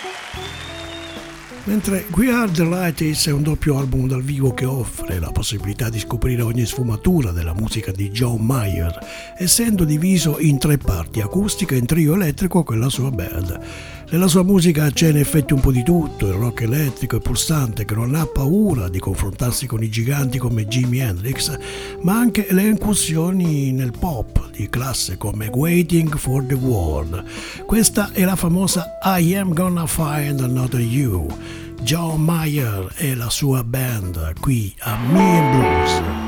Mentre We Are The Lighties è un doppio album dal vivo che offre la possibilità di scoprire ogni sfumatura della musica di John Mayer, essendo diviso in 3 parti, acustica, in trio elettrico con la sua band. Nella sua musica c'è in effetti un po' di tutto, il rock elettrico e pulsante che non ha paura di confrontarsi con i giganti come Jimi Hendrix, ma anche le incursioni nel pop di classe come Waiting for the World. Questa è la famosa I Am Gonna Find Another You. John Mayer e la sua band qui a Me and Blues.